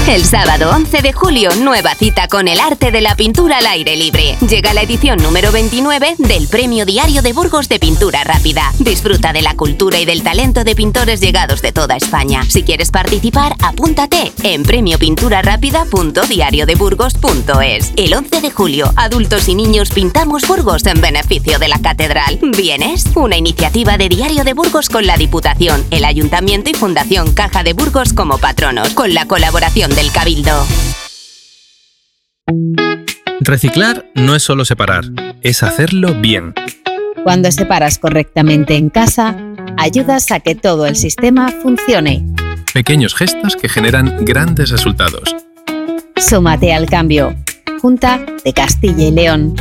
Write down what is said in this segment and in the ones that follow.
El sábado 11 de julio, nueva cita con el arte de la pintura al aire libre. Llega la edición número 29 del Premio Diario de Burgos de Pintura Rápida. Disfruta de la cultura y del talento de pintores llegados de toda España. Si quieres participar, apúntate en premiopinturarápida.diariodeburgos.es. El 11 de julio, adultos y niños pintamos Burgos en beneficio de la Catedral. ¿Vienes? Una iniciativa de Diario de Burgos con la Diputación, el Ayuntamiento y Fundación Caja de Burgos como patronos, con la colaboración del Cabildo. Reciclar no es solo separar, es hacerlo bien. Cuando separas correctamente en casa, ayudas a que todo el sistema funcione. Pequeños gestos que generan grandes resultados. Súmate al cambio. Junta de Castilla y León.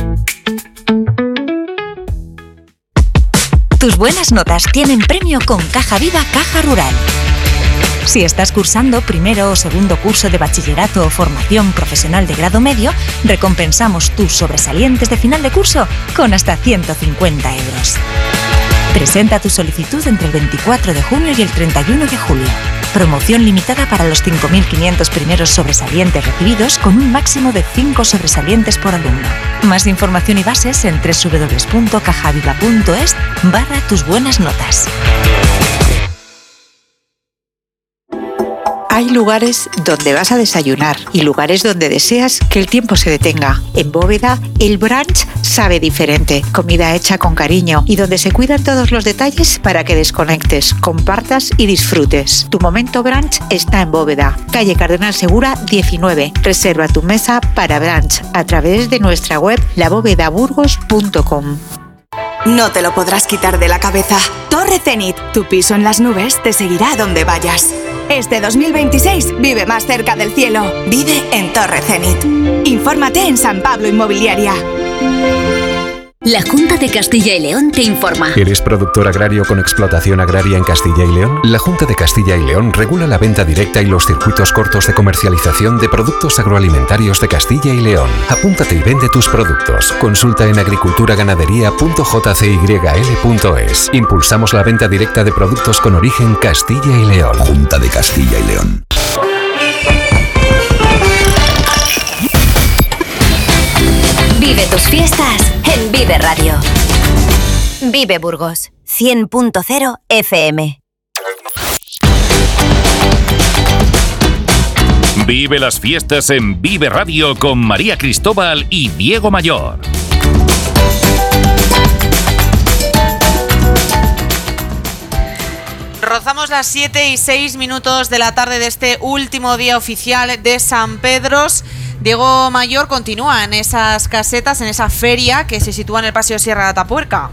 Tus buenas notas tienen premio con Caja Viva Caja Rural. Si estás cursando primero o segundo curso de bachillerato o formación profesional de grado medio, recompensamos tus sobresalientes de final de curso con hasta 150 euros. Presenta tu solicitud entre el 24 de junio y el 31 de julio. Promoción limitada para los 5.500 primeros sobresalientes recibidos con un máximo de 5 sobresalientes por alumno. Más información y bases en www.cajaviva.es/tus buenas notas. Hay lugares donde vas a desayunar y lugares donde deseas que el tiempo se detenga. En Bóveda, el brunch sabe diferente. Comida hecha con cariño y donde se cuidan todos los detalles para que desconectes, compartas y disfrutes. Tu momento brunch está en Bóveda, calle Cardenal Segura 19. Reserva tu mesa para brunch a través de nuestra web labovedaburgos.com. No te lo podrás quitar de la cabeza. Torre Zenit, tu piso en las nubes te seguirá a donde vayas. Este 2026 vive más cerca del cielo. Vive en Torre Zenit. Infórmate en San Pablo Inmobiliaria. La Junta de Castilla y León te informa. ¿Eres productor agrario con explotación agraria en Castilla y León? La Junta de Castilla y León regula la venta directa y los circuitos cortos de comercialización de productos agroalimentarios de Castilla y León. Apúntate y vende tus productos. Consulta en agriculturaganadería.jcyl.es. Impulsamos la venta directa de productos con origen Castilla y León. Junta de Castilla y León. Vive tus fiestas en Vive Radio. Vive Burgos 100.0 FM. Vive las fiestas en Vive Radio con María Cristóbal y Diego Mayor. Rozamos las 7:06 de la tarde de este último día oficial de San Pedros. Diego Mayor continúa en esas casetas, en esa feria que se sitúa en el Paseo Sierra de Atapuerca.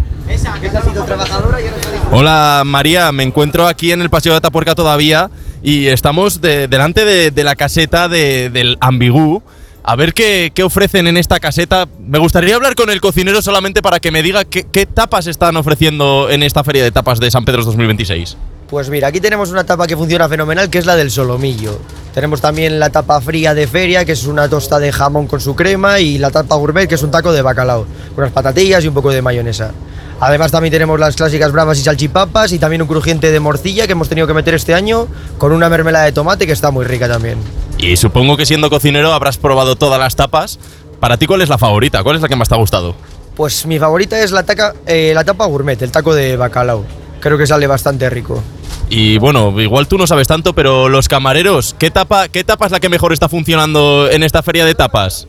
Hola María, me encuentro aquí en el Paseo de Atapuerca todavía y estamos delante de la caseta del Ambigú. A ver qué ofrecen en esta caseta. Me gustaría hablar con el cocinero solamente para que me diga qué tapas están ofreciendo en esta feria de tapas de San Pedro 2026. Pues mira, aquí tenemos una tapa que funciona fenomenal, que es la del solomillo. Tenemos también la tapa fría de feria, que es una tosta de jamón con su crema, y la tapa gourmet, que es un taco de bacalao, con unas patatillas y un poco de mayonesa. Además también tenemos las clásicas bravas y salchipapas, y también un crujiente de morcilla que hemos tenido que meter este año, con una mermelada de tomate que está muy rica también. Y supongo que siendo cocinero habrás probado todas las tapas. Para ti, ¿cuál es la favorita? ¿Cuál es la que más te ha gustado? Pues mi favorita es la tapa gourmet, el taco de bacalao. Creo que sale bastante rico. Y bueno, igual tú no sabes tanto, pero los camareros, ¿qué tapa es la que mejor está funcionando en esta feria de tapas?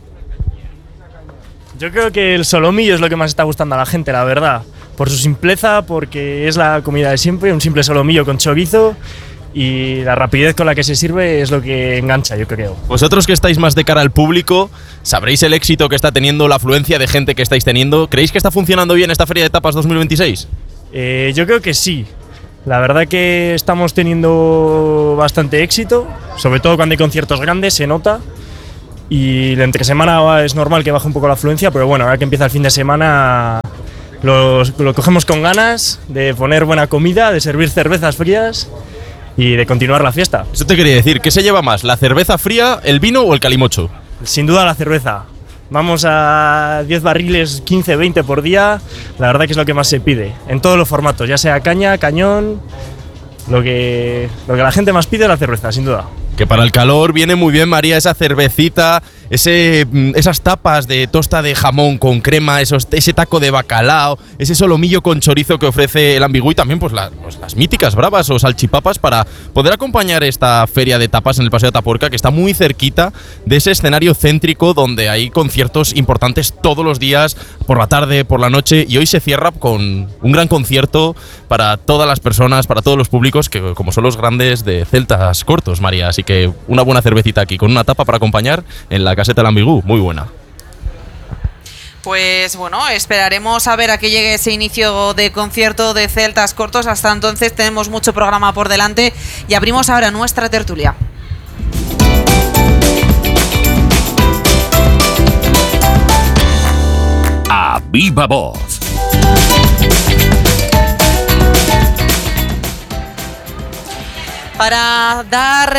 Yo creo que el solomillo es lo que más está gustando a la gente, la verdad. Por su simpleza, porque es la comida de siempre, un simple solomillo con chorizo, y la rapidez con la que se sirve es lo que engancha, yo creo. Vosotros que estáis más de cara al público, sabréis el éxito que está teniendo, la afluencia de gente que estáis teniendo. ¿Creéis que está funcionando bien esta feria de tapas 2026? Yo creo que sí. La verdad que estamos teniendo bastante éxito, sobre todo cuando hay conciertos grandes, se nota. Y la entre semana es normal que baje un poco la afluencia, pero bueno, ahora que empieza el fin de semana lo cogemos con ganas de poner buena comida, de servir cervezas frías y de continuar la fiesta. Eso te quería decir, ¿qué se lleva más, la cerveza fría, el vino o el calimocho? Sin duda la cerveza. Vamos a 10 barriles, 15, 20 por día. La verdad que es lo que más se pide, en todos los formatos, ya sea caña, cañón. Lo que la gente más pide es la cerveza, sin duda. Que para el calor viene muy bien, María, esa cervecita, esas tapas de tosta de jamón con crema, ese taco de bacalao, ese solomillo con chorizo que ofrece el Ambigú y también pues las míticas bravas o salchipapas para poder acompañar esta feria de tapas en el Paseo de Atapuerca, que está muy cerquita de ese escenario céntrico donde hay conciertos importantes todos los días, por la tarde, por la noche, y hoy se cierra con un gran concierto para todas las personas, para todos los públicos, que como son los grandes de Celtas Cortos, María. Así que una buena cervecita aquí con una tapa para acompañar en la caseta del Ambigú, muy buena. Pues bueno, esperaremos a ver a que llegue ese inicio de concierto de Celtas Cortos. Hasta entonces tenemos mucho programa por delante y abrimos ahora nuestra tertulia. A viva voz. Para dar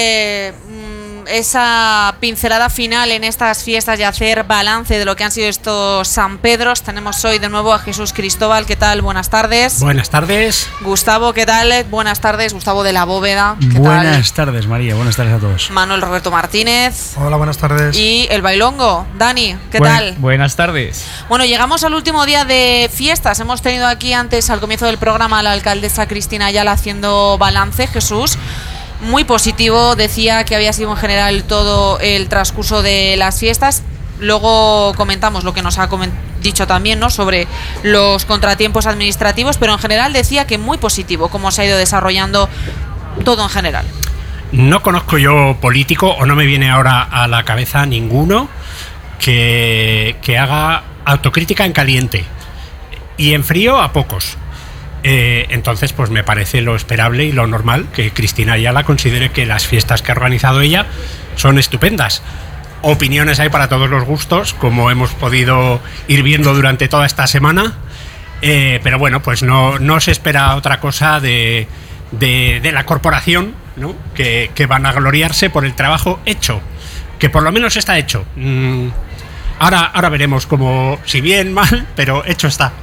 esa pincelada final en estas fiestas y hacer balance de lo que han sido estos San Pedros, tenemos hoy de nuevo a Jesús Cristóbal. ¿Qué tal? Buenas tardes. Buenas tardes. Gustavo, ¿qué tal? Buenas tardes. Gustavo de la Bóveda. ¿Qué buenas tardes, María. Buenas tardes a todos. Manuel Roberto Martínez. Hola, buenas tardes. Y el bailongo. Dani, ¿qué tal? Buenas tardes. Bueno, llegamos al último día de fiestas. Hemos tenido aquí antes, al comienzo del programa, a la alcaldesa Cristina Ayala haciendo balance. Jesús, muy positivo, decía que había sido en general todo el transcurso de las fiestas. Luego comentamos lo que nos ha dicho también, ¿no?, sobre los contratiempos administrativos, pero en general decía que muy positivo cómo se ha ido desarrollando todo en general. No conozco yo político, o no me viene ahora a la cabeza ninguno que haga autocrítica en caliente, y en frío a pocos. Entonces pues me parece lo esperable y lo normal que Cristina Ayala considere que las fiestas que ha organizado ella son estupendas. Opiniones hay para todos los gustos, como hemos podido ir viendo durante toda esta semana, pero bueno, pues no se espera otra cosa de la corporación, ¿no?, que van a gloriarse por el trabajo hecho, que por lo menos está hecho. Ahora veremos cómo, si bien, mal, pero hecho está.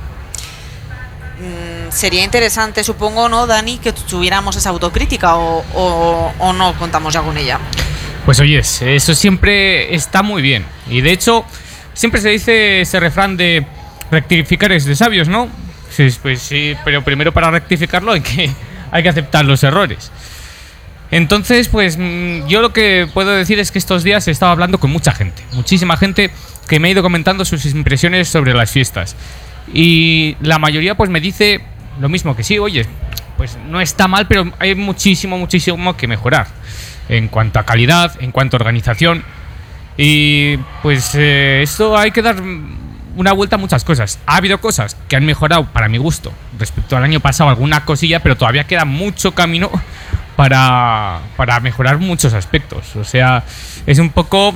Sería interesante, supongo, ¿no, Dani, que tuviéramos esa autocrítica o no contamos ya con ella? Pues oyes, eso siempre está muy bien. Y de hecho, siempre se dice ese refrán de rectificar es de sabios, ¿no? Sí, pues sí, pero primero para rectificarlo hay que aceptar los errores. Entonces, pues yo lo que puedo decir es que estos días he estado hablando con mucha gente, muchísima gente que me ha ido comentando sus impresiones sobre las fiestas. Y la mayoría pues me dice lo mismo, que sí, oye, pues no está mal, pero hay muchísimo que mejorar en cuanto a calidad, en cuanto a organización. Y pues esto hay que dar una vuelta a muchas cosas. Ha habido cosas que han mejorado para mi gusto respecto al año pasado, alguna cosilla, pero todavía queda mucho camino para mejorar muchos aspectos. O sea, es un poco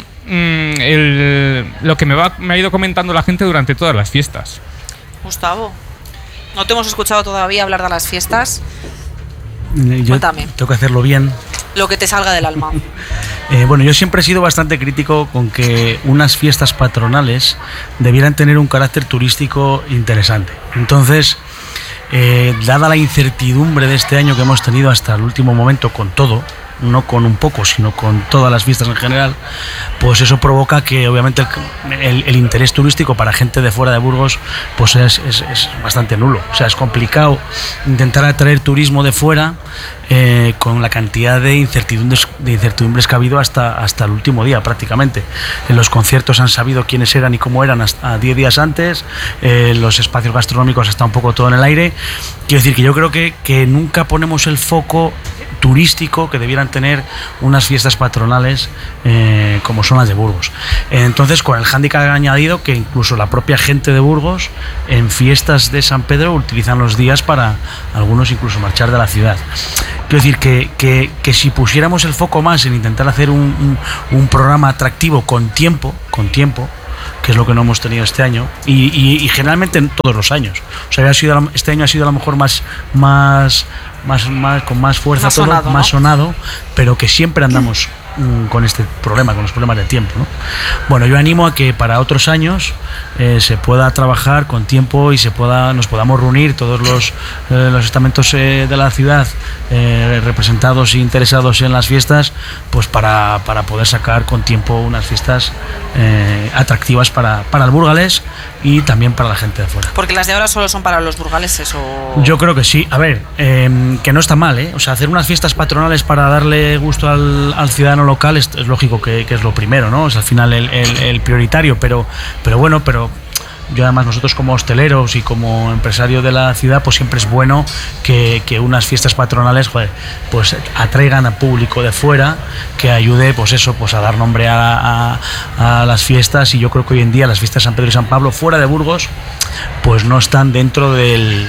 lo que me ha ido comentando la gente durante todas las fiestas. Gustavo, no te hemos escuchado todavía hablar de las fiestas. Cuéntame. Tengo que hacerlo bien. Lo que te salga del alma. Bueno, yo siempre he sido bastante crítico con que unas fiestas patronales debieran tener un carácter turístico interesante. Entonces, dada la incertidumbre de este año que hemos tenido hasta el último momento con todo, no con un poco, sino con todas las fiestas en general, pues eso provoca que obviamente el interés turístico para gente de fuera de Burgos pues es bastante nulo. O sea, es complicado intentar atraer turismo de fuera con la cantidad de incertidumbres que ha habido hasta el último día prácticamente. En los conciertos han sabido quiénes eran y cómo eran hasta 10 días antes, los espacios gastronómicos está un poco todo en el aire. Quiero decir que yo creo que nunca ponemos el foco turístico que debieran tener unas fiestas patronales como son las de Burgos. Entonces, con el hándicap añadido que incluso la propia gente de Burgos en fiestas de San Pedro utilizan los días para algunos incluso marchar de la ciudad. Quiero decir que si pusiéramos el foco más en intentar hacer un programa atractivo con tiempo, que es lo que no hemos tenido este año y generalmente en todos los años. O sea, este año ha sido a lo mejor más con más fuerza, más todo, sonado, más ¿no? sonado, pero que siempre andamos con este problema, con los problemas de tiempo, ¿no? Bueno, yo animo a que para otros años se pueda trabajar con tiempo y nos podamos reunir todos los estamentos de la ciudad representados e interesados en las fiestas, pues para poder sacar con tiempo unas fiestas atractivas para el burgalés y también para la gente de fuera. Porque las de ahora solo son para los burgaleses o... Yo creo que sí. A ver, que no está mal, ¿eh? O sea, hacer unas fiestas patronales para darle gusto al ciudadano local es lógico que es lo primero, ¿no? Es al final el prioritario, pero bueno, yo además nosotros como hosteleros y como empresario de la ciudad, pues siempre es bueno que unas fiestas patronales, pues atraigan a público de fuera, que ayude pues a dar nombre a las fiestas. Y yo creo que hoy en día las fiestas de San Pedro y San Pablo fuera de Burgos pues no están dentro de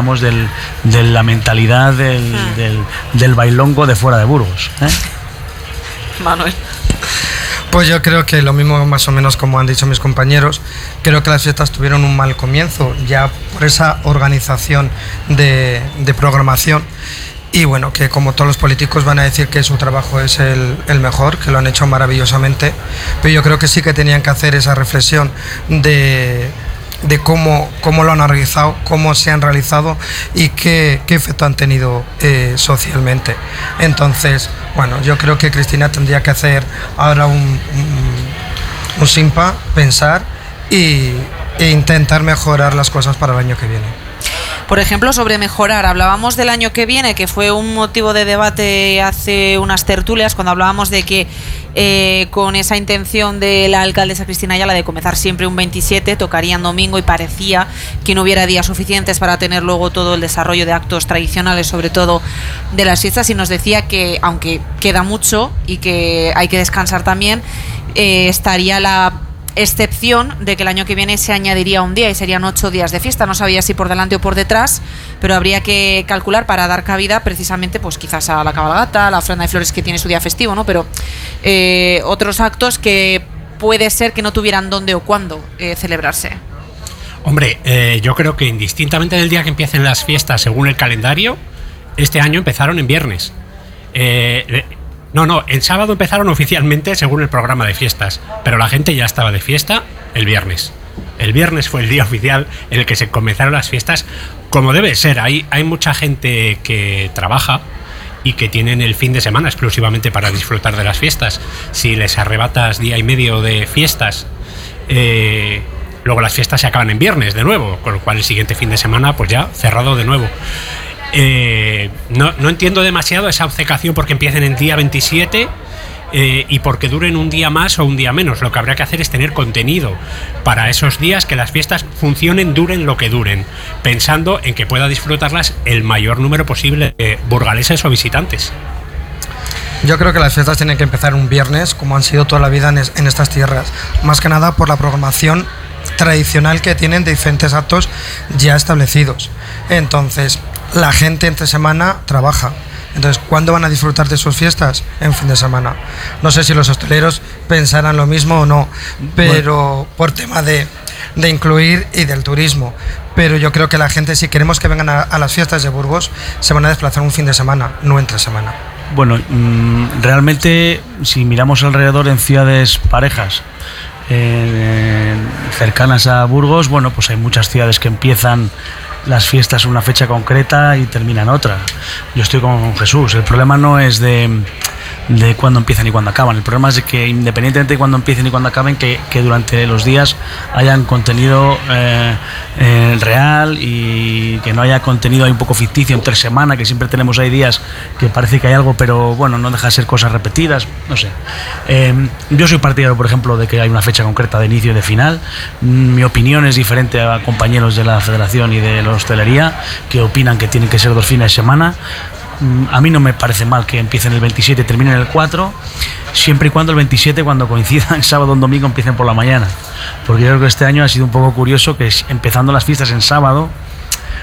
la mentalidad del bailongo de fuera de Burgos, ¿eh? Manuel. Pues yo creo que lo mismo más o menos como han dicho mis compañeros. Creo que las fiestas tuvieron un mal comienzo ya por esa organización de programación, y bueno, que como todos los políticos van a decir que su trabajo es el mejor, que lo han hecho maravillosamente, pero yo creo que sí que tenían que hacer esa reflexión de cómo lo han realizado, cómo se han realizado y qué efecto han tenido socialmente. Entonces, bueno, yo creo que Cristina tendría que hacer ahora un simpa, pensar e intentar mejorar las cosas para el año que viene. Por ejemplo, sobre mejorar, hablábamos del año que viene, que fue un motivo de debate hace unas tertulias, cuando hablábamos de que con esa intención de la alcaldesa Cristina Ayala de comenzar siempre un 27, tocarían domingo, y parecía que no hubiera días suficientes para tener luego todo el desarrollo de actos tradicionales, sobre todo de las fiestas, y nos decía que aunque queda mucho y que hay que descansar también, estaría la excepción de que el año que viene se añadiría un día y serían 8 días de fiesta. No sabía si por delante o por detrás, pero habría que calcular para dar cabida precisamente, pues quizás a la cabalgata, a la ofrenda de flores que tiene su día festivo, ¿no? Pero otros actos que puede ser que no tuvieran dónde o cuándo celebrarse. Hombre, yo creo que indistintamente del día que empiecen las fiestas según el calendario, este año empezaron en viernes. No, en sábado empezaron oficialmente según el programa de fiestas, pero la gente ya estaba de fiesta el viernes. El viernes fue el día oficial en el que se comenzaron las fiestas, como debe ser. Hay mucha gente que trabaja y que tienen el fin de semana exclusivamente para disfrutar de las fiestas. Si les arrebatas día y medio de fiestas, luego las fiestas se acaban en viernes de nuevo, con lo cual el siguiente fin de semana pues ya cerrado de nuevo. No entiendo demasiado esa obcecación porque empiecen en día 27 y porque duren un día más o un día menos. Lo que habrá que hacer es tener contenido para esos días, que las fiestas funcionen, duren lo que duren, pensando en que pueda disfrutarlas el mayor número posible de burgaleses o visitantes. Yo creo que las fiestas tienen que empezar un viernes, como han sido toda la vida en estas tierras, más que nada por la programación tradicional que tienen de diferentes actos ya establecidos. Entonces, la gente entre semana trabaja. Entonces, ¿cuándo van a disfrutar de sus fiestas? En fin de semana. No sé si los hosteleros pensarán lo mismo o no, pero por tema de incluir y del turismo. Pero yo creo que la gente, si queremos que vengan a las fiestas de Burgos, se van a desplazar un fin de semana, no entre semana. Bueno, realmente, si miramos alrededor en ciudades parejas, cercanas a Burgos, bueno, pues hay muchas ciudades que empiezan las fiestas en una fecha concreta y terminan otra. Yo estoy con Jesús. El problema no es de cuándo empiezan y cuándo acaban. El problema es de que, independientemente de cuándo empiecen y cuándo acaben, que durante los días hayan contenido real, y que no haya contenido ahí un poco ficticio entre semana, que siempre tenemos ahí días que parece que hay algo, pero bueno, no deja de ser cosas repetidas, no sé. Yo soy partidario, por ejemplo, de que hay una fecha concreta de inicio y de final. Mi opinión es diferente a compañeros de la Federación y de la hostelería, que opinan que tienen que ser 2 fines de semana. A mí no me parece mal que empiecen el 27 y terminen el 4, siempre y cuando el 27, cuando coincida en sábado o en domingo, empiecen por la mañana. Porque yo creo que este año ha sido un poco curioso que empezando las fiestas en sábado,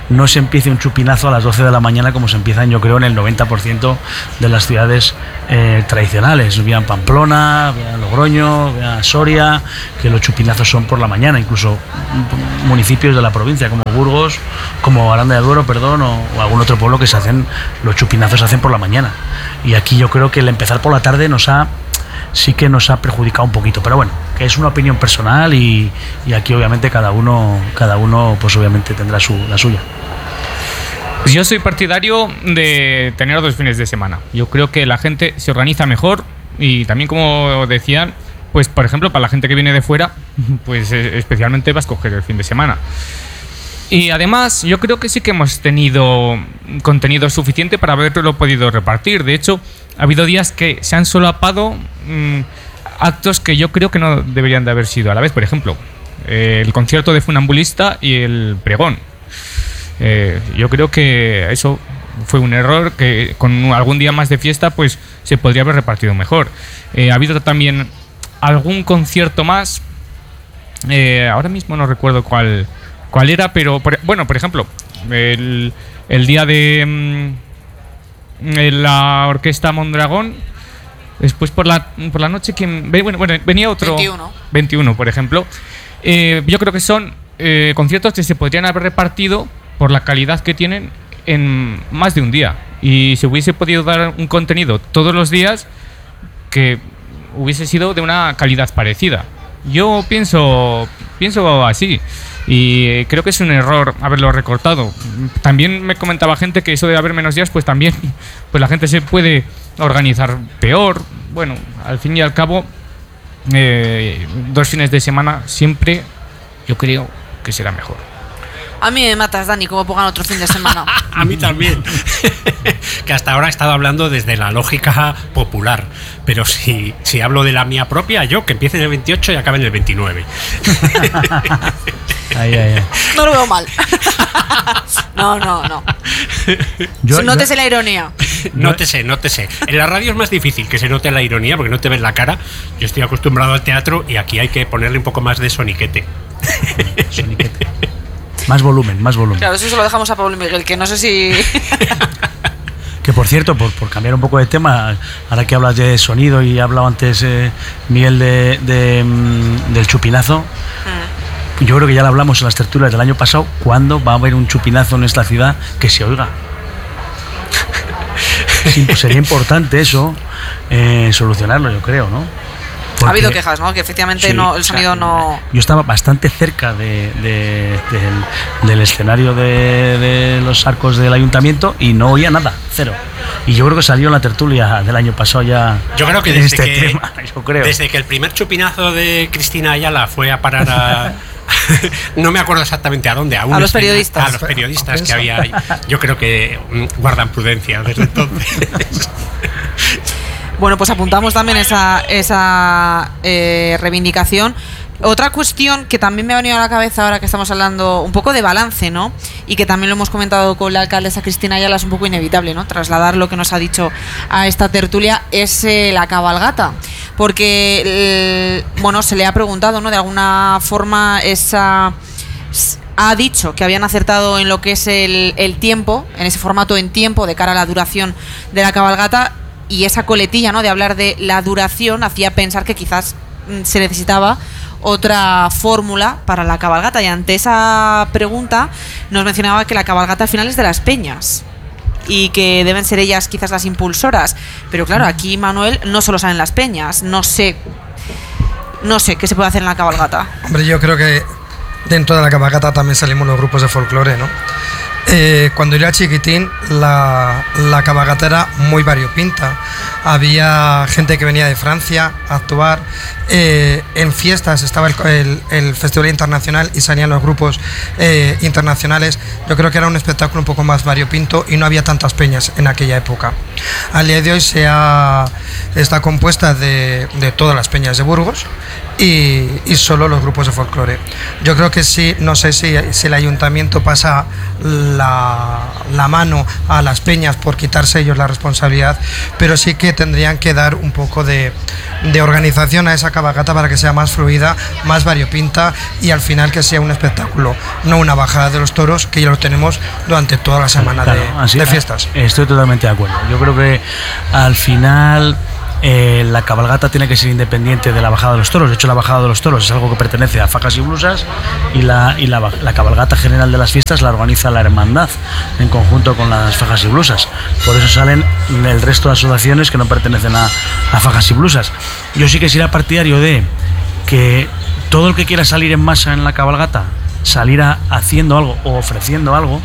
no se empiece un chupinazo a las 12 de la mañana como se empiezan, yo creo, en el 90% de las ciudades tradicionales, bien Pamplona, bien Logroño, bien Soria, que los chupinazos son por la mañana, incluso municipios de la provincia como Burgos, como Aranda de Duero, perdón, o algún otro pueblo que los chupinazos se hacen por la mañana. Y aquí yo creo que el empezar por la tarde sí que nos ha perjudicado un poquito, pero bueno, que es una opinión personal y aquí obviamente cada uno pues obviamente tendrá la suya. Yo soy partidario de tener 2 fines de semana. Yo creo que la gente se organiza mejor y también, como decían, pues por ejemplo para la gente que viene de fuera, pues especialmente va a escoger el fin de semana. Y además yo creo que sí que hemos tenido contenido suficiente para haberlo podido repartir. De hecho, ha habido días que se han solapado actos que yo creo que no deberían de haber sido a la vez. Por ejemplo, el concierto de Funambulista y el pregón. Yo creo que eso fue un error, que con algún día más de fiesta pues se podría haber repartido mejor. Ha habido también algún concierto más, ahora mismo no recuerdo cuál era, pero por ejemplo, el día de la orquesta Mondragón, después por la noche venía otro 21, por ejemplo. Yo creo que son conciertos que se podrían haber repartido por la calidad que tienen en más de un día, y se hubiese podido dar un contenido todos los días que hubiese sido de una calidad parecida. Yo pienso así. Y creo que es un error haberlo recortado. También me comentaba gente que eso de haber menos días, pues también pues la gente se puede organizar peor. Bueno, al fin y al cabo, 2 fines de semana siempre yo creo que será mejor. A mí me matas, Dani, como pongan otro fin de semana. A mí también. Que hasta ahora he estado hablando desde la lógica popular. Pero si hablo de la mía propia, yo que empiece en el 28 y acabe en el 29. No lo veo mal. No. Nótese la ironía. Nótese. En la radio es más difícil que se note la ironía porque no te ves la cara. Yo estoy acostumbrado al teatro y aquí hay que ponerle un poco más de soniquete. Más volumen. Claro, eso se lo dejamos a Pablo y Miguel, que no sé si... Que por cierto, por cambiar un poco de tema, ahora que hablas de sonido y ha hablado antes Miguel del chupinazo, yo creo que ya lo hablamos en las tertulias del año pasado. ¿Cuándo va a haber un chupinazo en esta ciudad que se oiga? Sí, pues sería importante eso, solucionarlo, yo creo, ¿no? Porque, ha habido quejas, ¿no? Que efectivamente sí, el sonido no... Yo estaba bastante cerca del escenario de los arcos del ayuntamiento y no oía nada, cero. Y yo creo que salió en la tertulia del año pasado ya. Yo creo que desde que el primer chupinazo de Cristina Ayala fue a parar a... no me acuerdo exactamente a dónde. A los periodistas. A los periodistas que había. Yo creo que guardan prudencia desde entonces. Bueno, pues apuntamos también esa reivindicación. Otra cuestión que también me ha venido a la cabeza ahora que estamos hablando un poco de balance, ¿no? Y que también lo hemos comentado con la alcaldesa Cristina Ayala, es un poco inevitable, ¿no? Trasladar lo que nos ha dicho a esta tertulia es la cabalgata. Porque, se le ha preguntado, ¿no? De alguna forma ha dicho que habían acertado en lo que es el tiempo, en ese formato en tiempo de cara a la duración de la cabalgata. Y esa coletilla, ¿no? De hablar de la duración hacía pensar que quizás se necesitaba otra fórmula para la cabalgata, y ante esa pregunta nos mencionaba que la cabalgata al final es de las peñas y que deben ser ellas quizás las impulsoras, pero claro, aquí, Manuel, no solo salen las peñas. No sé qué se puede hacer en la cabalgata. Hombre, yo creo que dentro de la cabalgata también salimos los grupos de folclore, ¿no? Cuando yo era chiquitín, la cabalgata era muy variopinta. Había gente que venía de Francia a actuar. En fiestas estaba el Festival Internacional y salían los grupos internacionales. Yo creo que era un espectáculo un poco más variopinto y no había tantas peñas en aquella época. Al día de hoy está compuesta de todas las peñas de Burgos y solo los grupos de folclore. Yo creo que sí, no sé si el ayuntamiento pasa la mano a las peñas por quitarse ellos la responsabilidad, pero sí que tendrían que dar un poco de organización a esa cabalgata para que sea más fluida, más variopinta y al final que sea un espectáculo, no una bajada de los toros que ya lo tenemos durante toda la semana de fiestas. Estoy totalmente de acuerdo. Yo creo que al final la cabalgata tiene que ser independiente de la bajada de los toros. De hecho, la bajada de los toros es algo que pertenece a fajas y blusas y la cabalgata general de las fiestas la organiza la hermandad en conjunto con las fajas y blusas. Por eso salen el resto de asociaciones que no pertenecen a fajas y blusas. Yo sí que sería partidario de que todo el que quiera salir en masa en la cabalgata saliera haciendo algo o ofreciendo algo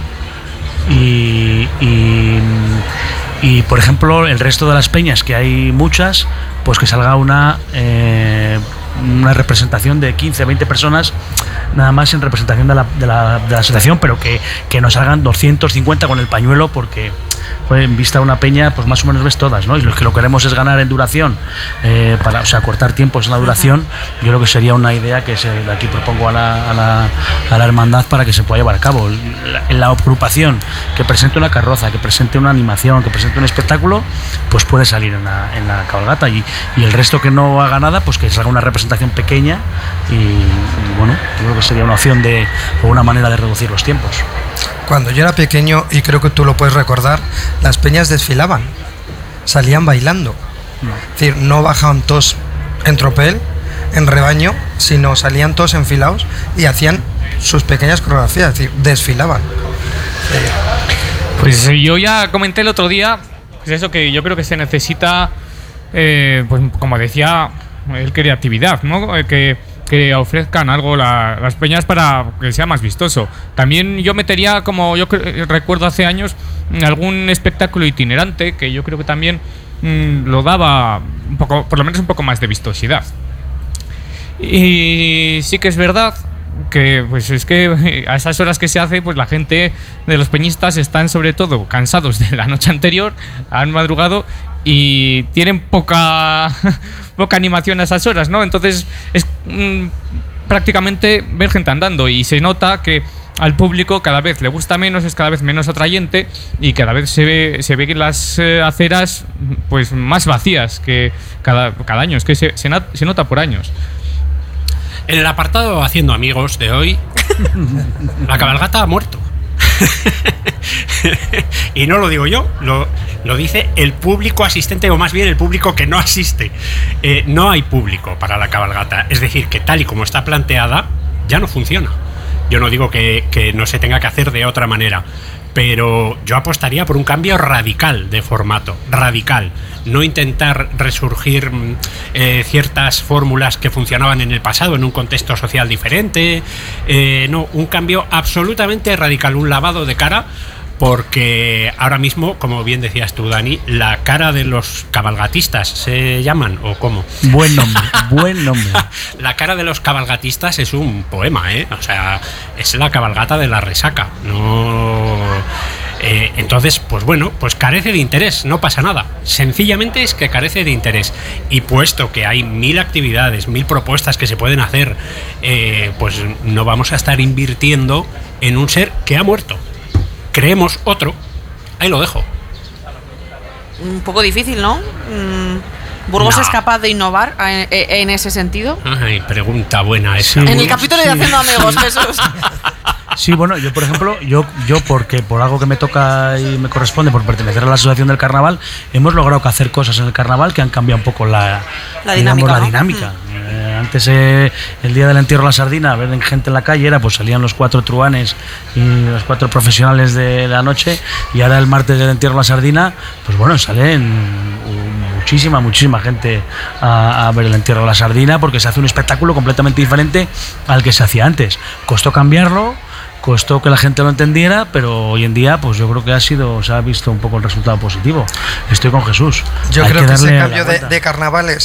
y por ejemplo el resto de las peñas, que hay muchas, pues que salga una representación de 15, 20 personas nada más en representación de la asociación, pero que nos salgan 250 con el pañuelo, porque pues, en vista de una peña pues más o menos ves todas, ¿no? Y lo que lo queremos es ganar en duración, para, o sea, cortar tiempos en la duración. Yo creo que sería una idea que de aquí propongo a la hermandad para que se pueda llevar a cabo. La agrupación que presente una carroza, que presente una animación, que presente un espectáculo, pues puede salir en la cabalgata, y el resto que no haga nada, pues que salga una representación pequeña y bueno, yo creo que sería una opción o una manera de reducir los tiempos. Cuando yo era pequeño, y creo que tú lo puedes recordar, las peñas desfilaban, salían bailando. Es decir, no bajaban todos en tropel, en rebaño, sino salían todos enfilados y hacían sus pequeñas coreografías, es decir, desfilaban. Pues yo ya comenté el otro día, pues eso, que yo creo que se necesita, pues como decía, el creatividad, ¿no? Que ofrezcan algo las peñas para que sea más vistoso. También yo metería, como yo recuerdo hace años, algún espectáculo itinerante, que yo creo que también lo daba un poco, por lo menos un poco más de vistosidad. Y sí que es verdad que pues es que a esas horas que se hace, pues la gente de los peñistas están sobre todo cansados de la noche anterior, han madrugado y tienen poca animación a esas horas, ¿no? Entonces es prácticamente ver gente andando, y se nota que al público cada vez le gusta menos, es cada vez menos atrayente, y cada vez se ve las aceras pues más vacías que cada año. Es que se nota por años. En el apartado Haciendo Amigos de hoy, la cabalgata ha muerto. Y no lo digo yo, lo dice el público asistente, o más bien el público que no asiste. No hay público para la cabalgata, es decir, que tal y como está planteada ya no funciona. Yo no digo que no se tenga que hacer de otra manera, pero yo apostaría por un cambio radical de formato, radical. No intentar resurgir ciertas fórmulas que funcionaban en el pasado en un contexto social diferente. No, un cambio absolutamente radical, un lavado de cara, porque ahora mismo, como bien decías tú, Dani, la cara de los cabalgatistas se llaman, ¿o cómo? Buen nombre, buen nombre. La cara de los cabalgatistas es un poema, ¿eh? O sea, es la cabalgata de la resaca. No. Entonces, pues bueno, pues carece de interés, no pasa nada. Sencillamente es que carece de interés. Y puesto que hay 1000 actividades, 1000 propuestas que se pueden hacer, pues no vamos a estar invirtiendo en un ser que ha muerto. Creemos otro. Ahí lo dejo. Un poco difícil, ¿no? ¿Burgos es capaz de innovar en ese sentido? Ay, pregunta buena esa. En el capítulo de Haciendo Amigos, Jesús. Sí, bueno, yo por ejemplo, yo porque por algo que me toca y me corresponde, por pertenecer a la asociación del carnaval, hemos logrado hacer cosas en el carnaval que han cambiado un poco la dinámica. Antes el día del entierro de la sardina, ver gente en la calle era pues salían los 4 truanes y los 4 profesionales de la noche, y ahora el martes del entierro de la sardina, pues bueno, salen muchísima gente a ver el entierro de la sardina, porque se hace un espectáculo completamente diferente al que se hacía antes. Costó cambiarlo, costó que la gente lo entendiera, pero hoy en día pues yo creo que se ha visto un poco el resultado positivo. Estoy con Jesús. Yo creo que ese cambio de carnavales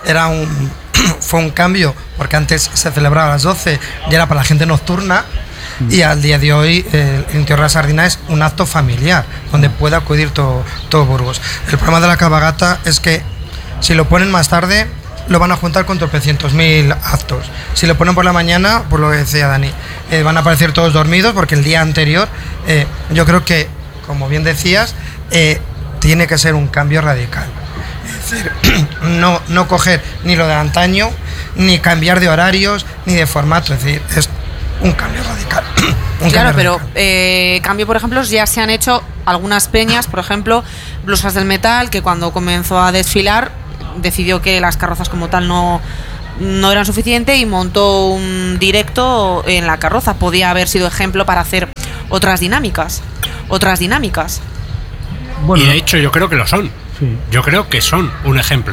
fue un cambio, porque antes se celebraba a las 12 y era para la gente nocturna, y al día de hoy el entierro de la sardina es un acto familiar donde puede acudir todo Burgos. El problema de la cabalgata es que si lo ponen más tarde lo van a juntar con tropecientos mil actos. Si lo ponen por la mañana, por lo que decía Dani, van a aparecer todos dormidos porque el día anterior, yo creo que, como bien decías, tiene que ser un cambio radical. Es decir, no coger ni lo de antaño, ni cambiar de horarios, ni de formato, es decir, es un cambio radical. Claro, pero cambio, por ejemplo, ya se han hecho algunas peñas, por ejemplo, Blusas del Metal, que cuando comenzó a desfilar decidió que las carrozas como tal no eran suficientes y montó un directo en la carroza. Podía haber sido ejemplo para hacer otras dinámicas. Bueno, y de hecho yo creo que lo son. Sí. Yo creo que son un ejemplo.